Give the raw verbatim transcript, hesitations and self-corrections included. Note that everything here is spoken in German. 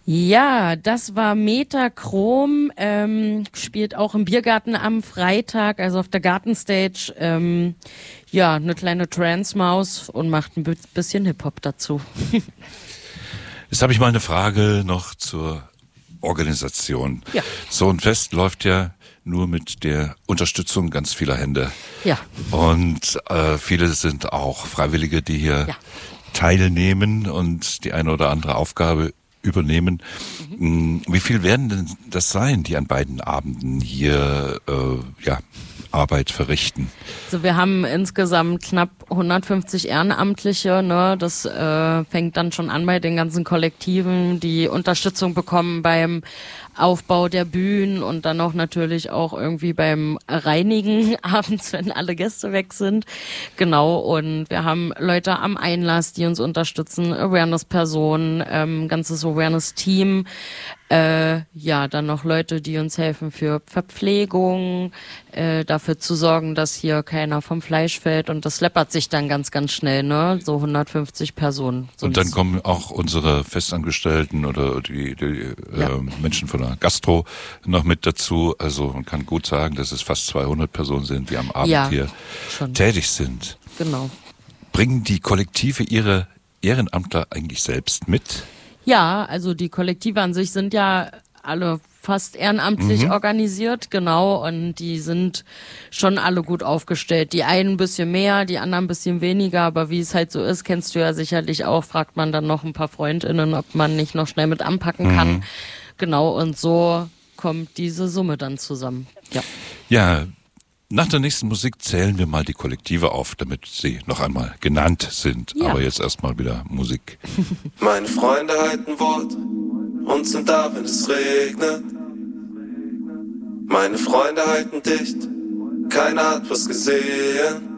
Ja, das war Metachrom, ähm, spielt auch im Biergarten am Freitag, also auf der Gartenstage. Ähm, ja, eine kleine Trance-Maus und macht ein bisschen Hip-Hop dazu. Jetzt habe ich mal eine Frage noch zur Organisation. Ja. So ein Fest läuft ja nur mit der Unterstützung ganz vieler Hände. Ja. Und äh, viele sind auch Freiwillige, die hier ja. teilnehmen und die eine oder andere Aufgabe übernehmen. Mhm. Wie viel werden denn das sein, die an beiden Abenden hier äh, ja, Arbeit verrichten? Also wir haben insgesamt knapp hundertfünfzig Ehrenamtliche, ne? Das äh, fängt dann schon an bei den ganzen Kollektiven, die Unterstützung bekommen beim Aufbau der Bühnen und dann auch natürlich auch irgendwie beim Reinigen abends, wenn alle Gäste weg sind. Genau, und wir haben Leute am Einlass, die uns unterstützen, Awareness-Personen, ähm, ganzes Awareness-Team. Äh, ja, dann noch Leute, die uns helfen für Verpflegung, äh, dafür zu sorgen, dass hier keiner vom Fleisch fällt, und das läppert sich dann ganz, ganz schnell, ne? So hundertfünfzig Personen. Sonst und dann kommen auch unsere Festangestellten oder die, die ja. äh, Menschen von der Gastro noch mit dazu. Also man kann gut sagen, dass es fast zweihundert Personen sind, die am Abend ja, hier schon. tätig sind. Genau. Bringen die Kollektive ihre Ehrenamtler eigentlich selbst mit? Ja, also die Kollektive an sich sind ja alle fast ehrenamtlich mhm. organisiert, genau, und die sind schon alle gut aufgestellt. Die einen ein bisschen mehr, die anderen ein bisschen weniger, aber wie es halt so ist, kennst du ja sicherlich auch, fragt man dann noch ein paar FreundInnen, ob man nicht noch schnell mit anpacken kann. Mhm. Genau, und so kommt diese Summe dann zusammen. Ja. Ja. Nach der nächsten Musik zählen wir mal die Kollektive auf, damit sie noch einmal genannt sind. Ja. Aber jetzt erstmal wieder Musik. Meine Freunde halten Wort und sind da, wenn es regnet. Meine Freunde halten dicht, keiner hat was gesehen.